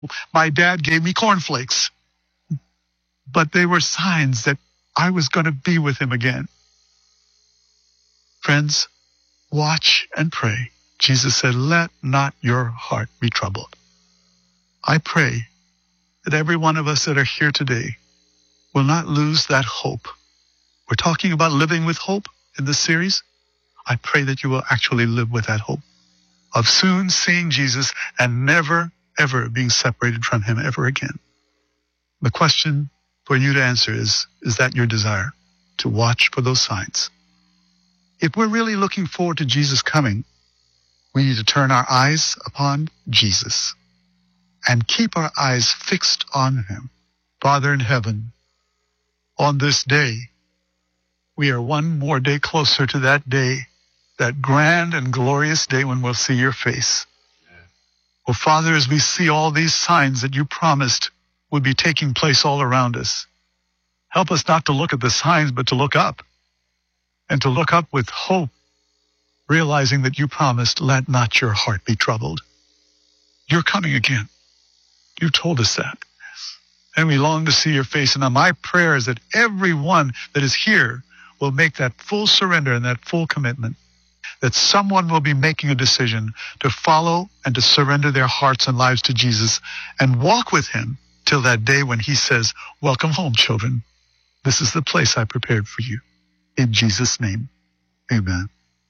My dad gave me cornflakes, but they were signs that I was going to be with him again. Friends, watch and pray. Jesus said, let not your heart be troubled. I pray that every one of us that are here today will not lose that hope. We're talking about living with hope in this series. I pray that you will actually live with that hope of soon seeing Jesus and never, ever being separated from him ever again. The question for you to answer is that your desire to watch for those signs? If we're really looking forward to Jesus coming, we need to turn our eyes upon Jesus and keep our eyes fixed on him. Father in heaven, on this day, we are one more day closer to that day, that grand and glorious day when we'll see your face. Well, Father, as we see all these signs that you promised would be taking place all around us, help us not to look at the signs, but to look up, and to look up with hope, realizing that you promised, let not your heart be troubled. You're coming again. You told us that. And we long to see your face. And my prayer is that everyone that is here will make that full surrender and that full commitment, that someone will be making a decision to follow and to surrender their hearts and lives to Jesus and walk with him till that day when he says, welcome home, children. This is the place I prepared for you. In Jesus' name, amen.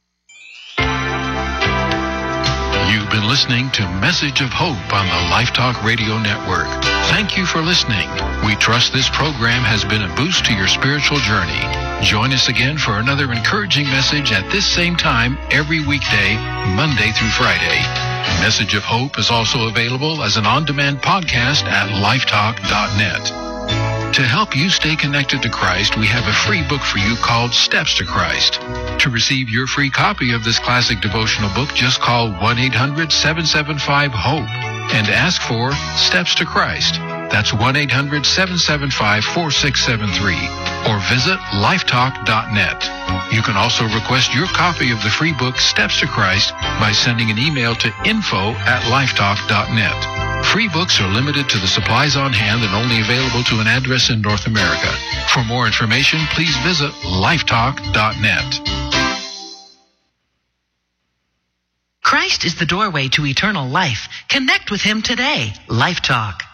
You've been listening to Message of Hope on the Life Talk Radio Network. Thank you for listening. We trust this program has been a boost to your spiritual journey. Join us again for another encouraging message at this same time every weekday, Monday through Friday. Message of Hope is also available as an on-demand podcast at lifetalk.net. To help you stay connected to Christ, we have a free book for you called Steps to Christ. To receive your free copy of this classic devotional book, just call 1-800-775-HOPE and ask for Steps to Christ. That's 1-800-775-4673 or visit lifetalk.net. You can also request your copy of the free book Steps to Christ by sending an email to info@lifetalk.net. Free books are limited to the supplies on hand and only available to an address in North America. For more information, please visit lifetalk.net. Christ is the doorway to eternal life. Connect with him today. Life Talk.